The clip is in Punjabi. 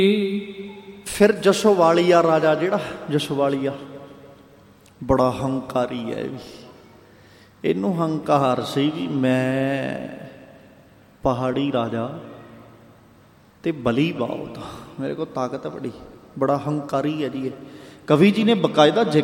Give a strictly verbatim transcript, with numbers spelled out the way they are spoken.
ਫਿਰ ਜਸੋਵਾਲੀਆ ਰਾਜਾ ਜਿਹੜਾ ਜਸੋਵਾਲੀਆ ਬੜਾ ਹੰਕਾਰੀ ਹੈ। ਵੀ ਇਹਨੂੰ ਹੰਕਾਰ ਸੀ ਵੀ ਮੈਂ ਪਹਾੜੀ ਰਾਜਾ ਤੇ ਬਲੀ ਬਹੁਤ, ਮੇਰੇ ਕੋਲ ਤਾਕਤ ਬੜੀ, ਬੜਾ ਹੰਕਾਰੀ ਹੈ ਜੀ ਇਹ। ਕਵੀ ਜੀ ਨੇ ਬਕਾਇਦਾ